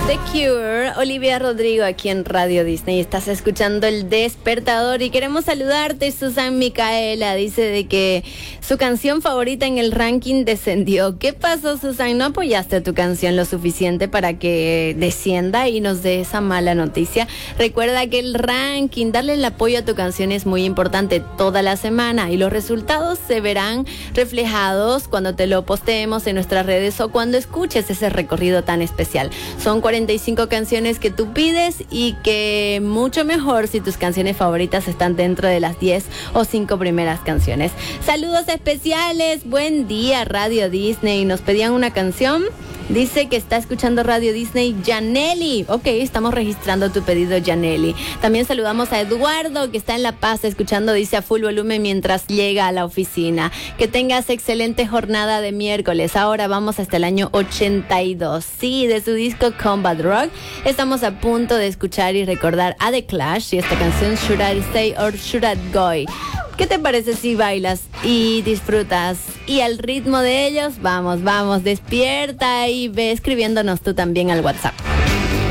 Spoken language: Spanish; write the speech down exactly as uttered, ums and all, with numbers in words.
The Cure, Olivia Rodrigo aquí en Radio Disney. Estás escuchando El Despertador y queremos saludarte. Susan Micaela dice de que su canción favorita en el ranking descendió. ¿Qué pasó, Susan? ¿No apoyaste a tu canción lo suficiente para que descienda y nos dé esa mala noticia? Recuerda que el ranking, darle el apoyo a tu canción es muy importante toda la semana y los resultados se verán reflejados cuando te lo posteemos en nuestras redes o cuando escuches ese recorrido tan especial. Son cuarenta y cinco canciones que tú pides y que mucho mejor si tus canciones favoritas están dentro de las diez o cinco primeras canciones. Saludos especiales, buen día Radio Disney. Nos pedían una canción. Dice que está escuchando Radio Disney Janelli. Ok, estamos registrando tu pedido, Janelli. También saludamos a Eduardo, que está en La Paz escuchando, dice a full volumen mientras llega a la oficina. Que tengas excelente jornada de miércoles. Ahora vamos hasta el año ochenta y dos. Sí, de su disco Combat Rock. Estamos a punto de escuchar y recordar a The Clash y esta canción Should I Stay or Should I Go? ¿Qué te parece si bailas y disfrutas? Y al ritmo de ellos, vamos, vamos, despierta y ve escribiéndonos tú también al WhatsApp.